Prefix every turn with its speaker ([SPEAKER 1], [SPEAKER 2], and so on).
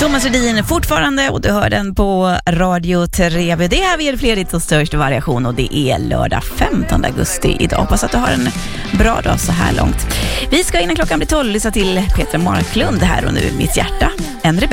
[SPEAKER 1] Thomas Rudin fortfarande och du hör den på Radio TV. Det är vi Fredrik och störst variation och det är lördag 15 augusti idag. Hoppas att du har en bra dag så här långt. Vi ska innan klockan blir 12 lyssna till Petra Marklund här och nu Mitt hjärta, en rebell.